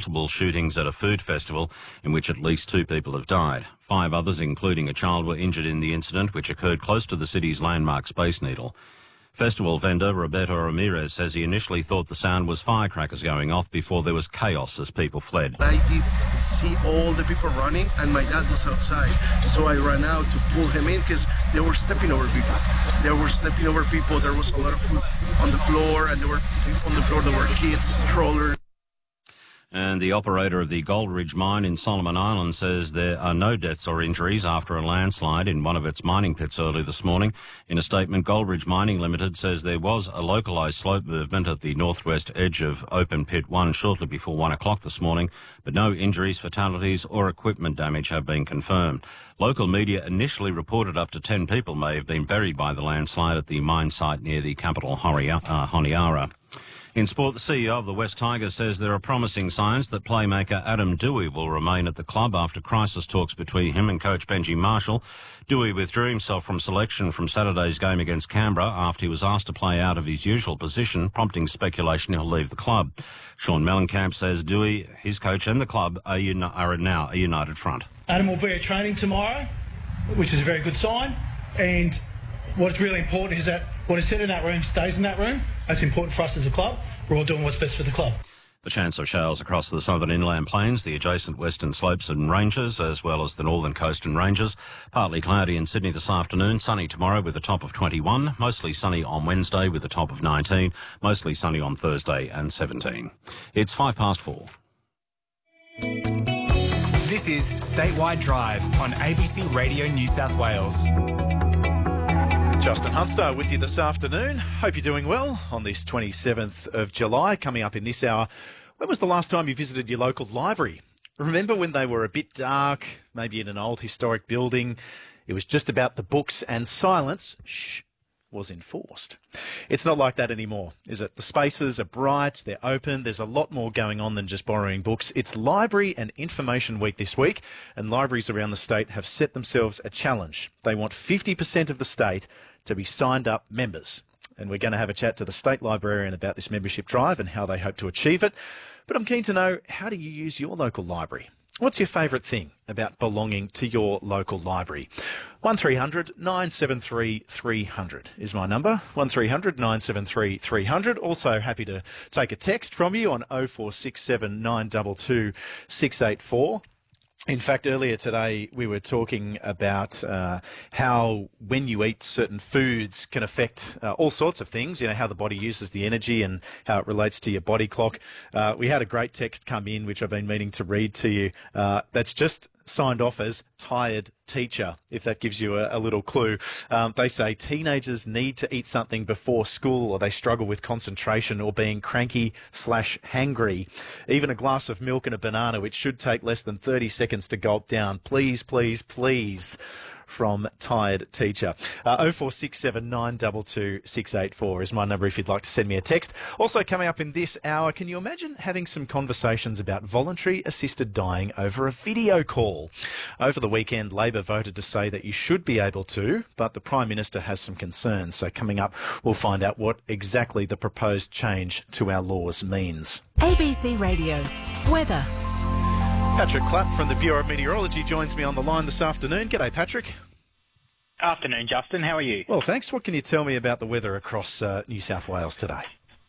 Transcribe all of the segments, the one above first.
multiple shootings at a food festival in which at least 2 people have died. 5 others, including a child, were injured in the incident, which occurred close to the city's landmark Space Needle. Festival vendor Roberto Ramirez says he initially thought the sound was firecrackers going off before there was chaos as people fled. I did see all the people running and my dad was outside. So I ran out to pull him in because they were stepping over people. There was a lot of food on the floor and there were people on the floor. There were kids, strollers. And the operator of the Goldridge mine in Solomon Island says there are no deaths or injuries after a landslide in one of its mining pits early this morning. In a statement, Goldridge Mining Limited says there was a localised slope movement at the northwest edge of Open Pit 1 shortly before 1 o'clock this morning, but no injuries, fatalities or equipment damage have been confirmed. Local media initially reported up to 10 people may have been buried by the landslide at the mine site near the capital Honiara. In sport, the CEO of the West Tigers says there are promising signs that playmaker Adam Doueihi will remain at the club after crisis talks between him and coach Benji Marshall. Doueihi withdrew himself from selection from Saturday's game against Canberra after he was asked to play out of his usual position, prompting speculation he'll leave the club. Sean Mellencamp says Doueihi, his coach and the club are now a united front. Adam will be at training tomorrow, which is a very good sign, and what's really important is that what is said in that room stays in that room. That's important for us as a club. We're all doing what's best for the club. The chance of showers across the southern inland plains, the adjacent western slopes and ranges, as well as the northern coast and ranges. Partly cloudy in Sydney this afternoon, sunny tomorrow with a top of 21, mostly sunny on Wednesday with a top of 19, mostly sunny on Thursday and 17. It's 4:05. This is Statewide Drive on ABC Radio New South Wales. Justin Hunster with you this afternoon. Hope you're doing well on this 27th of July. Coming up in this hour, when was the last time you visited your local library? Remember when they were a bit dark, maybe in an old historic building? It was just about the books and silence was enforced. It's not like that anymore, is it? The spaces are bright, they're open, there's a lot more going on than just borrowing books. It's Library and Information Week this week, and libraries around the state have set themselves a challenge. They want 50% of the state to be signed up members. And we're going to have a chat to the state librarian about this membership drive and how they hope to achieve it. But I'm keen to know, how do you use your local library? What's your favourite thing about belonging to your local library? 1300 973 300 is my number. 1300 973 300. Also happy to take a text from you on 0467 922 684. In fact, earlier today, we were talking about how when you eat certain foods can affect all sorts of things, you know, how the body uses the energy and how it relates to your body clock. We had a great text come in, which I've been meaning to read to you. That's just signed off as tired teacher, if that gives you a little clue. They say teenagers need to eat something before school or they struggle with concentration or being cranky/hangry. Even a glass of milk and a banana, which should take less than 30 seconds to gulp down. Please, please, please. From Tired Teacher. 0467 922 684 is my number if you'd like to send me a text. Also coming up in this hour, can you imagine having some conversations about voluntary assisted dying over a video call? Over the weekend, Labor voted to say that you should be able to, but the Prime Minister has some concerns. So coming up, we'll find out what exactly the proposed change to our laws means. ABC Radio. Weather. Patrick Clapp from the Bureau of Meteorology joins me on the line this afternoon. G'day, Patrick. Afternoon, Justin. How are you? Well, thanks. What can you tell me about the weather across New South Wales today?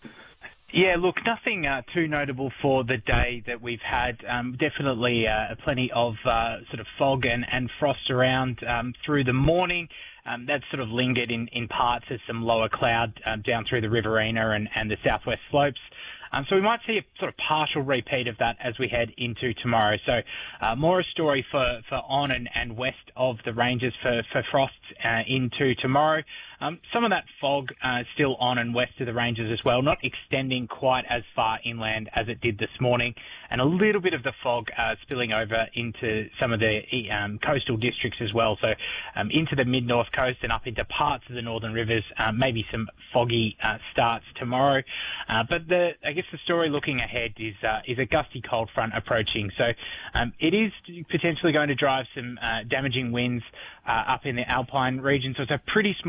Yeah, look, nothing too notable for the day that we've had. Definitely plenty of sort of fog and frost around through the morning. That's sort of lingered in parts as some lower cloud down through the Riverina and the southwest slopes. So we might see a sort of partial repeat of that as we head into tomorrow. So more a story for on and west of the ranges for frosts into tomorrow. Some of that fog still on and west of the ranges as well, not extending quite as far inland as it did this morning, and a little bit of the fog spilling over into some of the coastal districts as well, so into the mid-north coast and up into parts of the northern rivers, maybe some foggy starts tomorrow. But I guess the story looking ahead is a gusty cold front approaching, so it is potentially going to drive some damaging winds up in the alpine region, so it's a pretty small severe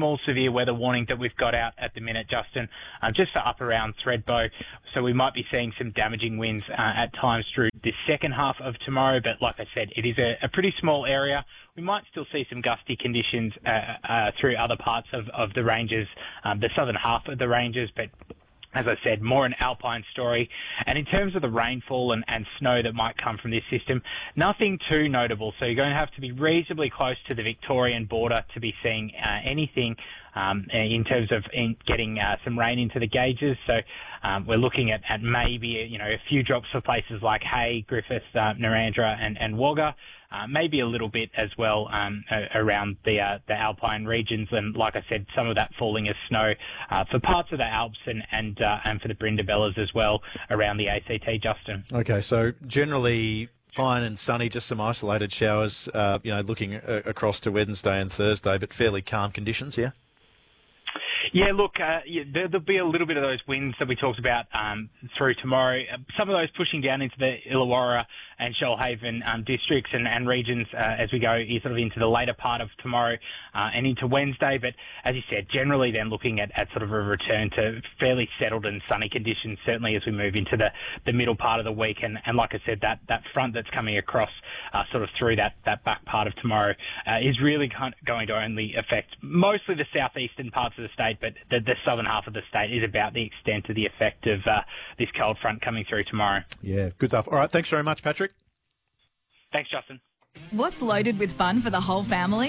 severe weather warning that we've got out at the minute, Justin, just for up around Thredbo. So we might be seeing some damaging winds at times through the second half of tomorrow. But like I said, it is a pretty small area. We might still see some gusty conditions through other parts of the ranges, the southern half of the ranges, but as I said, more an alpine story. And in terms of the rainfall and snow that might come from this system, nothing too notable. So you're going to have to be reasonably close to the Victorian border to be seeing anything in terms of getting some rain into the gauges. So we're looking at maybe a few drops for places like Hay, Griffith, Narrandera and Wagga. Maybe a little bit as well around the alpine regions, and like I said, some of that falling as snow for parts of the Alps and for the Brindabellas as well around the ACT, Justin. Okay, so generally fine and sunny, just some isolated showers, looking across to Wednesday and Thursday, but fairly calm conditions, yeah? Yeah, look, there'll be a little bit of those winds that we talked about through tomorrow. Some of those pushing down into the Illawarra and Shoalhaven districts and regions as we go sort of into the later part of tomorrow and into Wednesday. But as you said, generally then looking at sort of a return to fairly settled and sunny conditions, certainly as we move into the middle part of the week. And like I said, that front that's coming across sort of through that back part of tomorrow is really going to only affect mostly the southeastern parts of the state, but the southern half of the state is about the extent of the effect of this cold front coming through tomorrow. Yeah, good stuff. All right, thanks very much, Patrick. Thanks, Justin. What's loaded with fun for the whole family?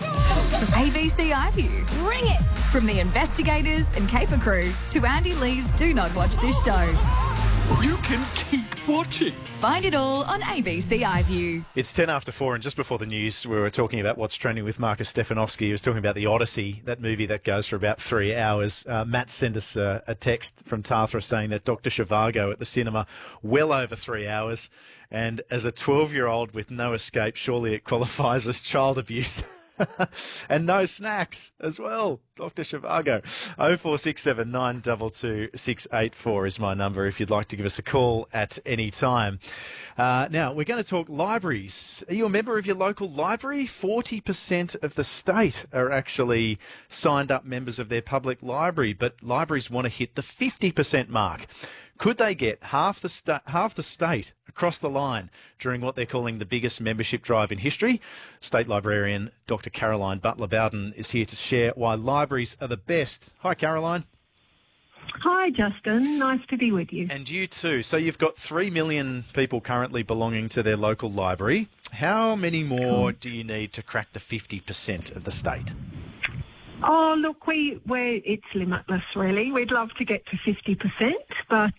ABC iView. Bring it! From the investigators and caper crew to Andy Lee's Do Not Watch This Show. You can keep watching. Find it all on ABC iView. It's 10 after 4, and just before the news, we were talking about what's trending with Marcus Stefanovsky. He was talking about The Odyssey, that movie that goes for about 3 hours. Matt sent us a text from Tathra saying that Dr. Zhivago at the cinema, well over 3 hours. And as a 12-year-old with no escape, surely it qualifies as child abuse. And no snacks as well. Dr. Zhivago. 0467 922 684 is my number if you'd like to give us a call at any time. Now, we're going to talk libraries. Are you a member of your local library? 40% of the state are actually signed up members of their public library, but libraries want to hit the 50% mark. Could they get half the state across the line during what they're calling the biggest membership drive in history? State Librarian Dr. Caroline Butler-Bowden is here to share why libraries are the best. Hi, Caroline. Hi, Justin. Nice to be with you. And you too. So you've got 3 million people currently belonging to their local library. How many more do you need to crack the 50% of the state? Oh, look, it's limitless, really. We'd love to get to 50%, but,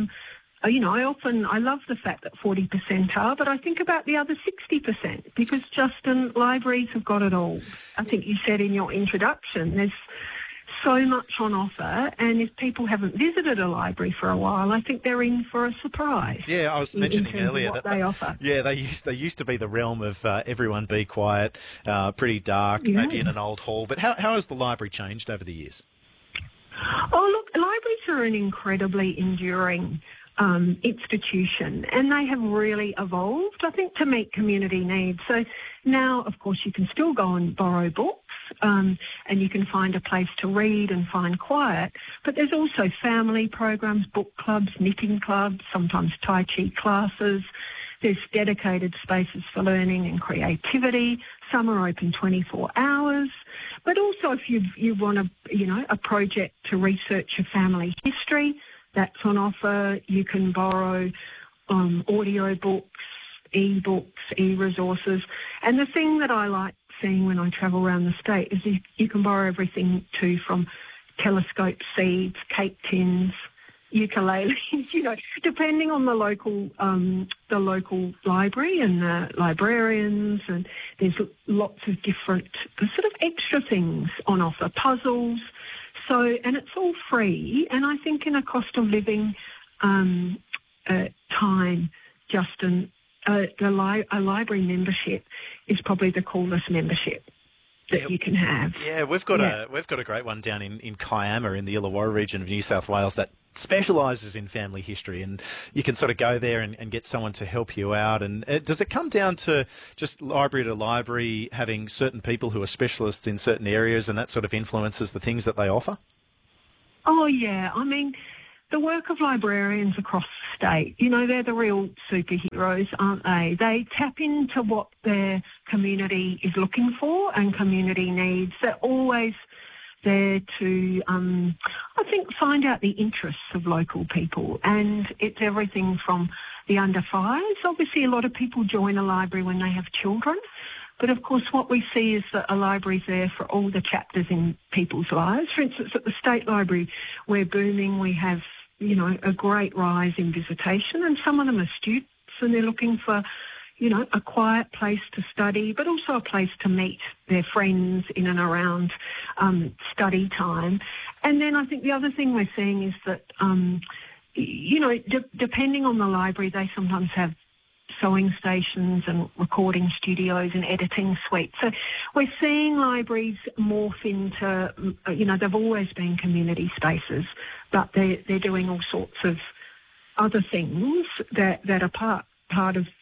I love the fact that 40% are, but I think about the other 60% because, Justin, libraries have got it all. I think you said in your introduction, there's so much on offer, and if people haven't visited a library for a while, I think they're in for a surprise. Yeah, I was mentioning earlier that they offer. Yeah, they used to be the realm of everyone be quiet, pretty dark, maybe in an old hall. But how has the library changed over the years? Oh, look, libraries are an incredibly enduring institution, and they have really evolved, I think, to meet community needs. So now, of course, you can still go and borrow books, and you can find a place to read and find quiet, but there's also family programs, book clubs, knitting clubs, sometimes Tai Chi classes. There's dedicated spaces for learning and creativity. Some are open 24 hours. But also if you want a project to research your family history, that's on offer. You can borrow audio books, e-books, e-resources. And the thing that I like seeing when I travel around the state is you can borrow everything too, from telescope seeds, cake tins, ukuleles, depending on the local library and the librarians. And there's lots of different sort of extra things on offer, puzzles. So, and it's all free. And I think in a cost of living time, Justin, a library membership is probably the coolest membership. that you can have. Yeah, we've got a great one down in Kiama in the Illawarra region of New South Wales that specialises in family history, and you can sort of go there and get someone to help you out. And does it come down to just library to library having certain people who are specialists in certain areas, and that sort of influences the things that they offer? Oh, yeah. I mean, the work of librarians across the state, you know, they're the real superheroes, aren't they? They tap into what their community is looking for and community needs. They're always there to, I think, find out the interests of local people. And it's everything from the under fives. Obviously, a lot of people join a library when they have children. But, of course, what we see is that a library's there for all the chapters in people's lives. For instance, at the State Library, we're booming. We have, you know, a great rise in visitation, and some of them are students, and they're looking for, you know, a quiet place to study, but also a place to meet their friends in and around study time. And then I think the other thing we're seeing is that, you know, depending on the library, they sometimes have sewing stations and recording studios and editing suites. So we're seeing libraries morph into, you know, they've always been community spaces, but they're doing all sorts of other things that are part of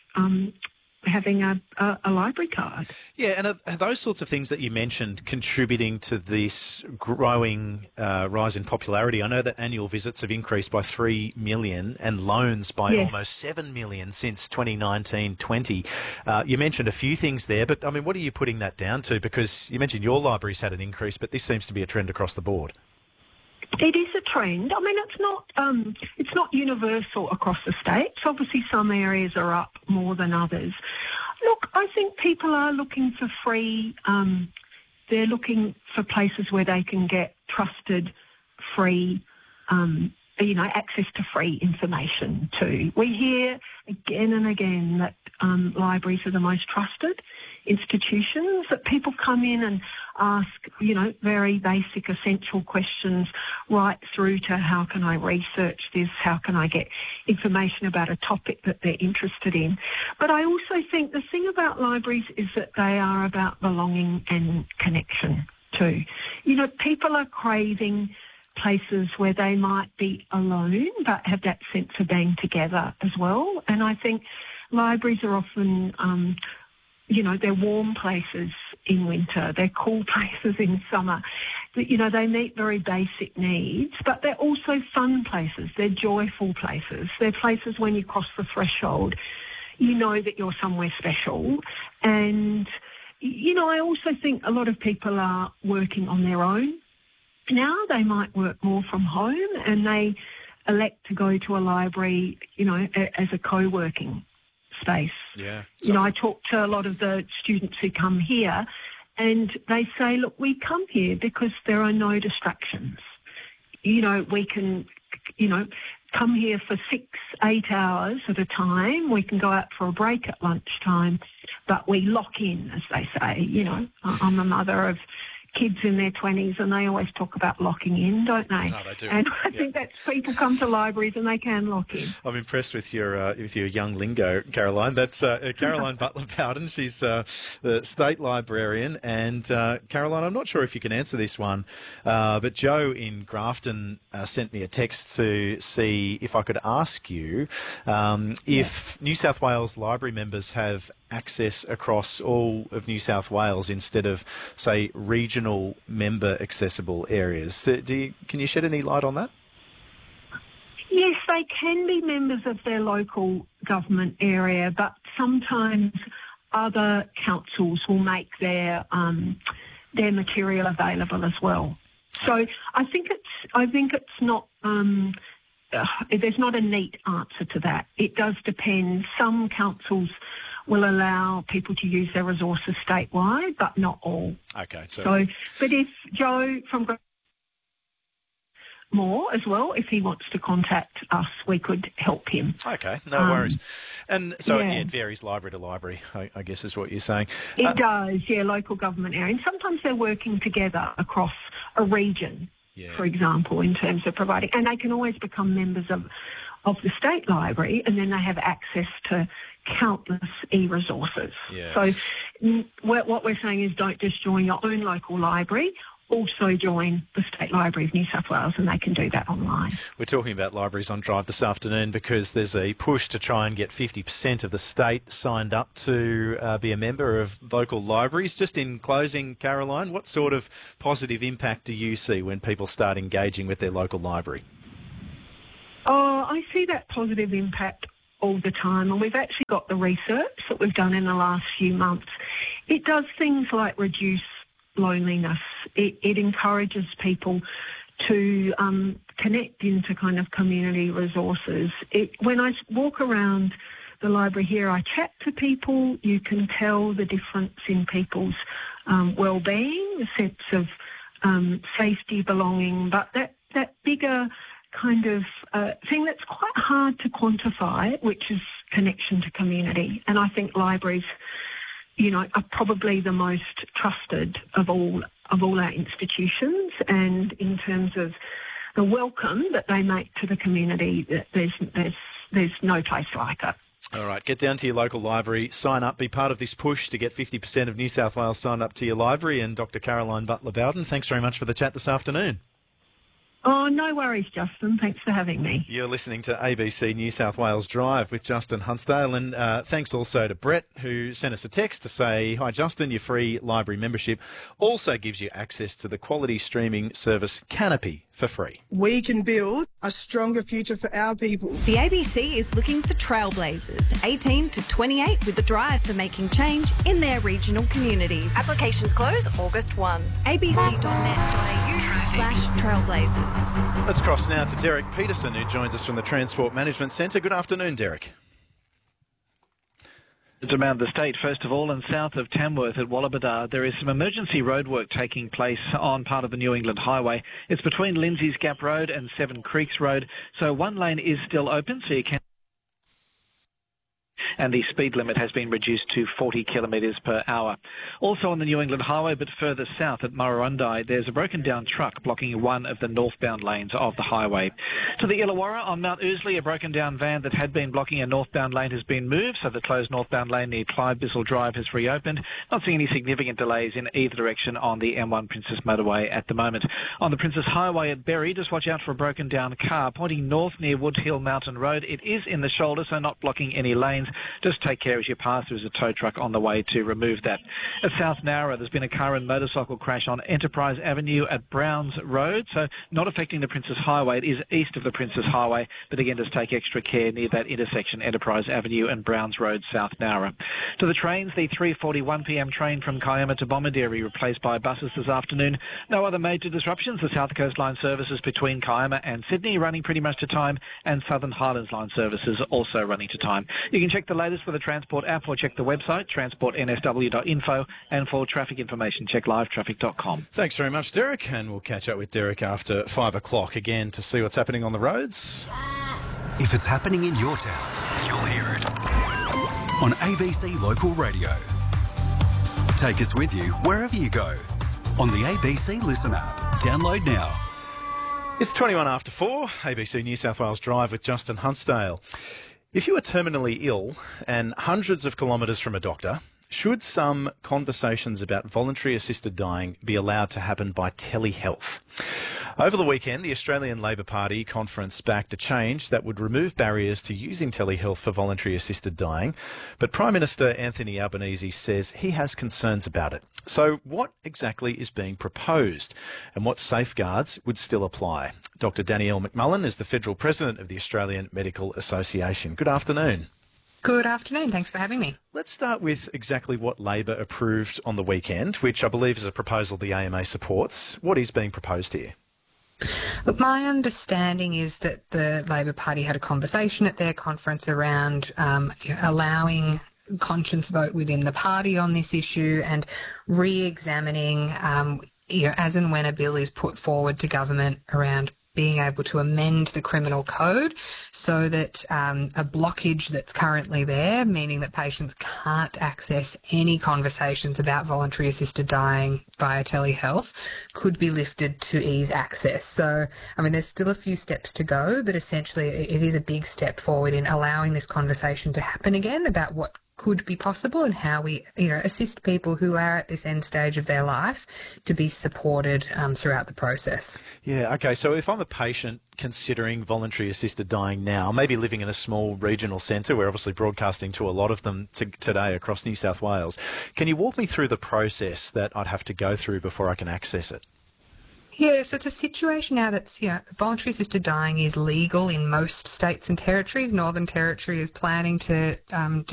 having a library card. Yeah, and are those sorts of things that you mentioned contributing to this growing rise in popularity? I know that annual visits have increased by 3 million and loans by almost 7 million since 2019-20. You mentioned a few things there, but, I mean, what are you putting that down to? Because you mentioned your library's had an increase, but this seems to be a trend across the board. It is a trend. I mean, it's not universal across the states. Obviously, some areas are up more than others. Look, I think people are looking for free. They're looking for places where they can get trusted, free, you know, access to free information too. We hear again and again that libraries are the most trusted institutions, that people come in and ask, you know, very basic, essential questions right through to how can I research this, how can I get information about a topic that they're interested in. But I also think the thing about libraries is that they are about belonging and connection too. You know, people are craving places where they might be alone but have that sense of being together as well. And I think libraries are often, you know, they're warm places in winter, they're cool places in summer. You know, they meet very basic needs, but they're also fun places, they're joyful places. They're places when you cross the threshold, you know that you're somewhere special. And, you know, I also think a lot of people are working on their own. Now they might work more from home and they elect to go to a library, you know, as a co-working space. Yeah. You know, I talk to a lot of the students who come here and they say, look, we come here because there are no distractions. You know, we can, you know, come here for 6-8 hours at a time. We can go out for a break at lunchtime, but we lock in, as they say. You know, I'm a mother of kids in their 20s and they always talk about locking in, don't they? Oh, they do. And I think that people come to libraries and they can lock in. I'm impressed with your young lingo, Caroline. That's Caroline Butler-Bowden. She's the state librarian. And Caroline, I'm not sure if you can answer this one, but Joe in Grafton sent me a text to see if I could ask you if New South Wales library members have access across all of New South Wales instead of, say, regional member accessible areas. Can you shed any light on that? Yes, they can be members of their local government area, but sometimes other councils will make their material available as well. So I think it's not. There's not a neat answer to that. It does depend. Some councils will allow people to use their resources statewide, but not all. Okay. So but if Joe from more as well, if he wants to contact us, we could help him. Okay, no worries. And so it varies library to library, I guess is what you're saying. It does, yeah, local government area. And sometimes they're working together across a region, for example, in terms of providing. And they can always become members of the state library, and then they have access to, countless e-resources. Yes. So what we're saying is don't just join your own local library, also join the State Library of New South Wales, and they can do that online. We're talking about Libraries on Drive this afternoon because there's a push to try and get 50% of the state signed up to be a member of local libraries. Just in closing, Caroline, what sort of positive impact do you see when people start engaging with their local library? Oh, I see that positive impact all the time, and we've actually got the research that we've done in the last few months. It does things like reduce loneliness. It encourages people to connect into kind of community resources. When I walk around the library here, I chat to people. You can tell the difference in people's well-being, a sense of safety, belonging, but that bigger kind of thing that's quite hard to quantify, which is connection to community. And I think libraries, are probably the most trusted of all our institutions, and in terms of the welcome that they make to the community, there's no place like it. All right, get down to your local library, sign up, be part of this push to get 50% of New South Wales signed up to your library. And Dr. Caroline Butler-Bowden, thanks very much for the chat this afternoon. Oh, no worries, Justin. Thanks for having me. You're listening to ABC New South Wales Drive with Justin Hunsdale, and thanks also to Brett, who sent us a text to say, "Hi Justin, your free library membership also gives you access to the quality streaming service Canopy for free." We can build a stronger future for our people. The ABC is looking for trailblazers, 18 to 28, with a drive for making change in their regional communities. Applications close August 1. abc.net.au/trailblazers. Let's cross now to Derek Peterson, who joins us from the Transport Management Centre. Good afternoon, Derek. Around the state, first of all, and south of Tamworth at Wallabadar, there is some emergency roadwork taking place on part of the New England Highway. It's between Lindsay's Gap Road and Seven Creeks Road, so one lane is still open, so you can... and the speed limit has been reduced to 40 kilometres per hour. Also on the New England Highway, but further south at Murrurundi, there's a broken down truck blocking one of the northbound lanes of the highway. To the Illawarra on Mount Ousley, a broken down van that had been blocking a northbound lane has been moved, so the closed northbound lane near Clive Bissell Drive has reopened. Not seeing any significant delays in either direction on the M1 Princess Motorway at the moment. On the Princess Highway at Berry, just watch out for a broken down car pointing north near Wood Hill Mountain Road. It is in the shoulder, so not blocking any lanes. Just take care as you pass. There's a tow truck on the way to remove that. At South Nowra, there's been a car and motorcycle crash on Enterprise Avenue at Browns Road, so not affecting the Princess Highway. It is east of the Princess Highway, but again, just take extra care near that intersection, Enterprise Avenue and Browns Road, South Nowra. To the trains, the 3:41pm train from Kiama to Bomaderry replaced by buses this afternoon. No other major disruptions. The South Coast Line services between Kiama and Sydney running pretty much to time, and Southern Highlands Line services also running to time. You can check the latest for the Transport app or check the website, transportnsw.info, and for traffic information, check livetraffic.com. Thanks very much, Derek, and we'll catch up with Derek after 5 o'clock again to see what's happening on the roads. If it's happening in your town, you'll hear it on ABC Local Radio. Take us with you wherever you go on the ABC Listen app. Download now. It's 21 after 4, ABC New South Wales Drive with Justin Hunsdale. If you are terminally ill and hundreds of kilometres from a doctor, should some conversations about voluntary assisted dying be allowed to happen by telehealth? Over the weekend, the Australian Labor Party conference backed a change that would remove barriers to using telehealth for voluntary assisted dying, but Prime Minister Anthony Albanese says he has concerns about it. So what exactly is being proposed and what safeguards would still apply? Dr. Danielle McMullen is the Federal President of the Australian Medical Association. Good afternoon. Good afternoon. Thanks for having me. Let's start with exactly what Labor approved on the weekend, which I believe is a proposal the AMA supports. What is being proposed here? Look, my understanding is that the Labor Party had a conversation at their conference around allowing conscience vote within the party on this issue and re-examining, as and when a bill is put forward to government around being able to amend the criminal code so that a blockage that's currently there, meaning that patients can't access any conversations about voluntary assisted dying via telehealth, could be lifted to ease access. So, I mean, there's still a few steps to go, but essentially it is a big step forward in allowing this conversation to happen again about what could be possible and how we, assist people who are at this end stage of their life to be supported throughout the process. Yeah, okay. So if I'm a patient considering voluntary assisted dying now, maybe living in a small regional centre, we're obviously broadcasting to a lot of them today across New South Wales, can you walk me through the process that I'd have to go through before I can access it? Yeah, so it's a situation now that's, voluntary assisted dying is legal in most states and territories. Northern Territory is planning to